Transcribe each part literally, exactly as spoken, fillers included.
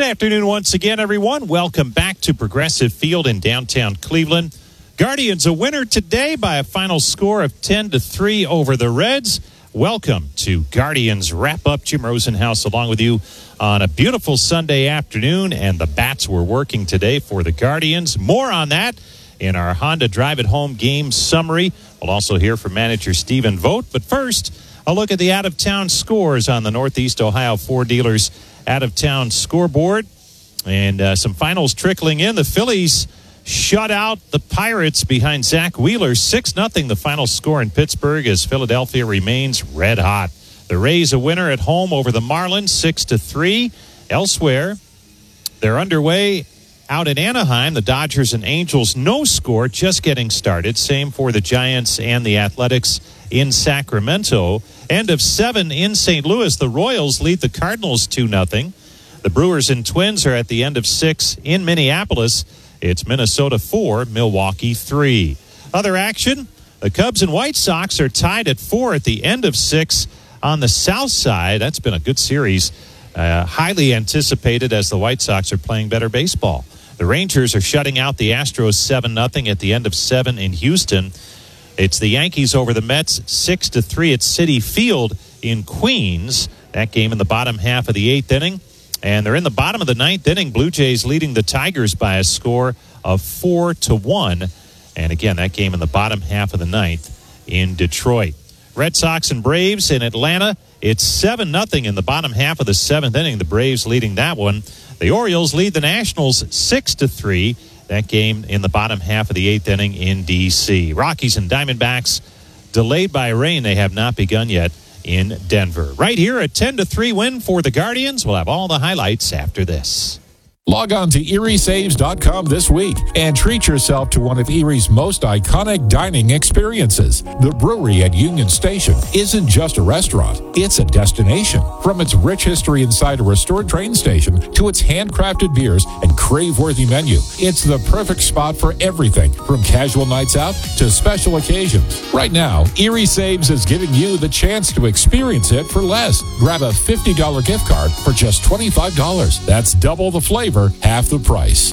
afternoon once again, everyone. Welcome back to Progressive Field in downtown Cleveland. Guardians a winner today by a final score of ten to three over the Reds. Welcome to Guardians Wrap-Up. Jim Rosenhaus along with you on a beautiful Sunday afternoon, and the bats were working today for the Guardians. More on that in our Honda Drive It Home game summary. We'll also hear from manager Stephen Vogt. But first, a look at the out-of-town scores on the Northeast Ohio Ford Dealers out-of-town scoreboard. And uh, some finals trickling in. The Phillies shut out the Pirates behind Zach Wheeler. six nothing the final score in Pittsburgh as Philadelphia remains red hot. The Rays a winner at home over the Marlins, six to three. Elsewhere, they're underway out in Anaheim. The Dodgers and Angels, no score, just getting started. Same for the Giants and the Athletics in Sacramento. End of seven in Saint Louis. The Royals lead the Cardinals two nothing. The Brewers and Twins are at the end of six in Minneapolis. It's Minnesota four, Milwaukee three. Other action, the Cubs and White Sox are tied at four at the end of six on the south side. That's been a good series. Uh, highly anticipated as the White Sox are playing better baseball. The Rangers are shutting out the Astros seven nothing at the end of seven in Houston. It's the Yankees over the Mets six to three at Citi Field in Queens. That game in the bottom half of the eighth inning. And they're in the bottom of the ninth inning. Blue Jays leading the Tigers by a score of four to one. And again, that game in the bottom half of the ninth in Detroit. Red Sox and Braves in Atlanta. It's seven nothing in the bottom half of the seventh inning. The Braves leading that one. The Orioles lead the Nationals six to three. That game in the bottom half of the eighth inning in D C. Rockies and Diamondbacks delayed by rain. They have not begun yet in Denver. Right here, a ten to three win for the Guardians. We'll have all the highlights after this. Log on to Erie Saves dot com this week and treat yourself to one of Erie's most iconic dining experiences. The brewery at Union Station isn't just a restaurant, it's a destination. From its rich history inside a restored train station to its handcrafted beers and crave-worthy menu, it's the perfect spot for everything from casual nights out to special occasions. Right now, Erie Saves is giving you the chance to experience it for less. Grab a fifty dollars gift card for just twenty-five dollars. That's double the flavor, half the price.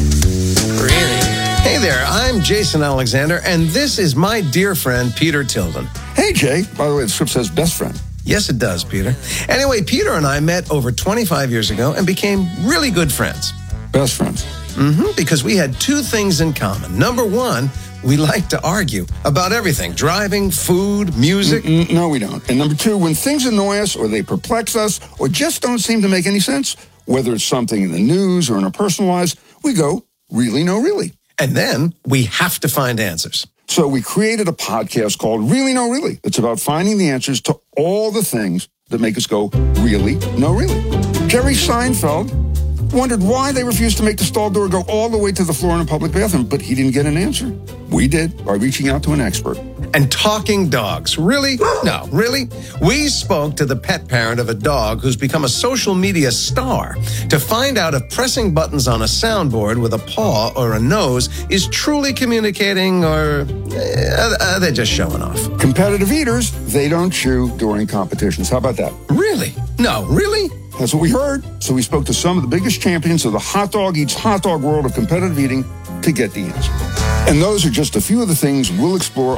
Really? Hey there, I'm Jason Alexander, and this is my dear friend, Peter Tilden. Hey, Jay. By the way, the script says best friend. Yes, it does, Peter. Anyway, Peter and I met over twenty-five years ago and became really good friends. Best friends. Mm-hmm, because we had two things in common. Number one, we like to argue about everything. Driving, food, music. Mm-mm, no, we don't. And number two, when things annoy us or they perplex us or just don't seem to make any sense, whether it's something in the news or in our personal lives, we go, really, no, really. And then we have to find answers. So we created a podcast called Really, No, Really. It's about finding the answers to all the things that make us go, really, no, really. Jerry Seinfeld wondered why they refused to make the stall door go all the way to the floor in a public bathroom, but he didn't get an answer. We did by reaching out to an expert. And talking dogs. Really? No, really? We spoke to the pet parent of a dog who's become a social media star to find out if pressing buttons on a soundboard with a paw or a nose is truly communicating, or uh, are they just showing off? Competitive eaters, they don't chew during competitions. How about that? Really? No, really? That's what we heard. So we spoke to some of the biggest champions of the hot dog eats hot dog world of competitive eating to get the answer. And those are just a few of the things we'll explore